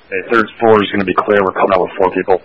Okay, third floor is going to be clear. We're coming out with 4 people.